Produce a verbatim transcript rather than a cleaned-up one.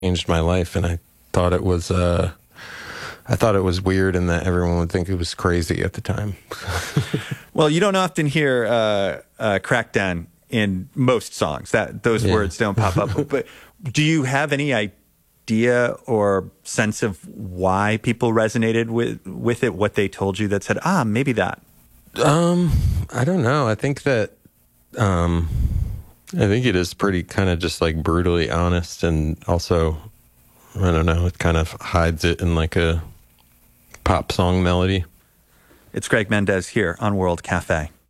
changed my life, and I thought it was uh, I thought it was weird, and that everyone would think it was crazy at the time. Well, you don't often hear uh, uh, "crackdown" in most songs. That those Yeah. words don't pop up. But do you have any idea or sense of why people resonated with with it? What they told you that said, "Ah, maybe that." Um, I don't know. I think that um, I think it is pretty kind of just like brutally honest, and also I don't know. It kind of hides it in like a pop song melody. It's Greg Mendez here on World Cafe.